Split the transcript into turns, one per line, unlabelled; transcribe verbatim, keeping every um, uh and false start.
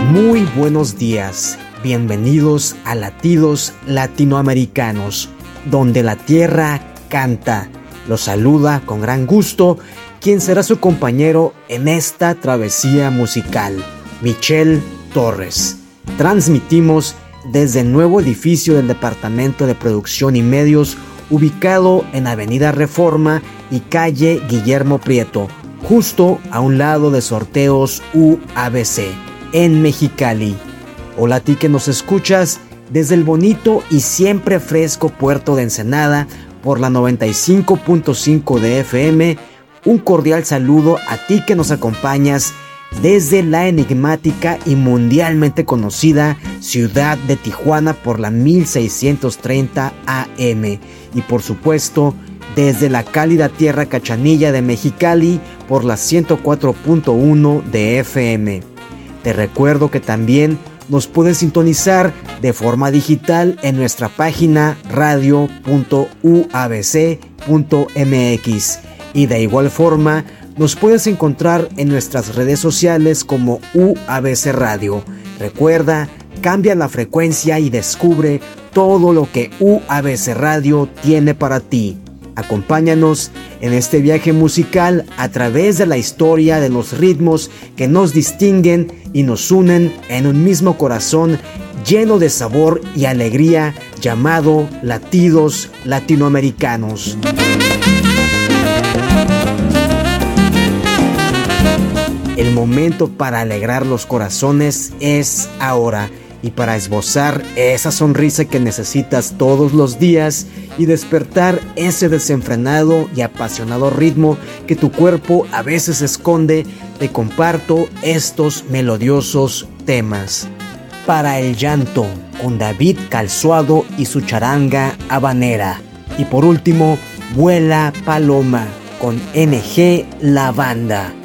Muy buenos días, bienvenidos a Latidos Latinoamericanos, donde la tierra canta. Los saluda con gran gusto quien será su compañero en esta travesía musical, Michel Torres. Transmitimos desde el nuevo edificio del Departamento de Producción y Medios, ubicado en Avenida Reforma y calle Guillermo Prieto, justo a un lado de Sorteos U A B C, en Mexicali. Hola a ti que nos escuchas desde el bonito y siempre fresco puerto de Ensenada por la noventa y cinco punto cinco de F M. Un cordial saludo a ti que nos acompañas desde la enigmática y mundialmente conocida ciudad de Tijuana por la mil seiscientos treinta A M. Y por supuesto, desde la cálida tierra cachanilla de Mexicali por la ciento cuatro punto uno de F M. Te recuerdo que también nos puedes sintonizar de forma digital en nuestra página radio punto u a b c punto m x y de igual forma nos puedes encontrar en nuestras redes sociales como U A B C Radio. Recuerda, cambia la frecuencia y descubre todo lo que U A B C Radio tiene para ti. Acompáñanos en este viaje musical a través de la historia de los ritmos que nos distinguen y nos unen en un mismo corazón lleno de sabor y alegría llamado Latidos Latinoamericanos. El momento para alegrar los corazones es ahora, y para esbozar esa sonrisa que necesitas todos los días y despertar ese desenfrenado y apasionado ritmo que tu cuerpo a veces esconde, te comparto estos melodiosos temas. Para el llanto, con David Calzuado y su charanga habanera. Y por último, Vuela Paloma, con N G La Banda.